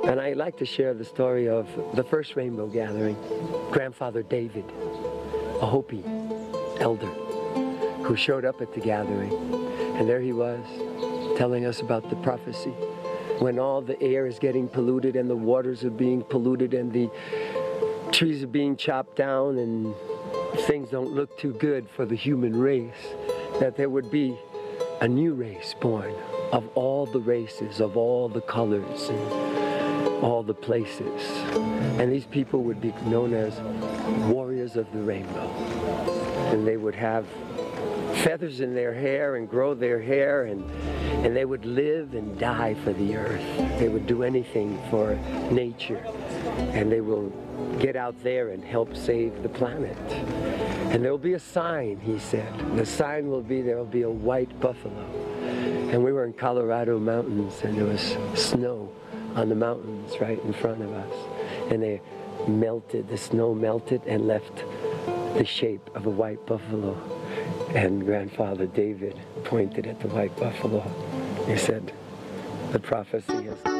And I like to share the story of the first rainbow gathering. Grandfather David, a Hopi elder, who showed up at the gathering. And there he was, telling us about the prophecy. When all the air is getting polluted and the waters are being polluted and the trees are being chopped down and things don't look too good for the human race, that there would be a new race born of all the races, of all the colors and all the places. And these people would be known as warriors of the rainbow. And they would have feathers in their hair and grow their hair, and they would live and die for the earth. They would do anything for nature, and they will get out there and help save the planet. And there will be a sign, he said. The sign will be, there will be a white buffalo. And we were in Colorado mountains, and there was snow on the mountains right in front of us. And they melted, the snow melted and left the shape of a white buffalo. And Grandfather David pointed at the white buffalo. He said, the prophecy has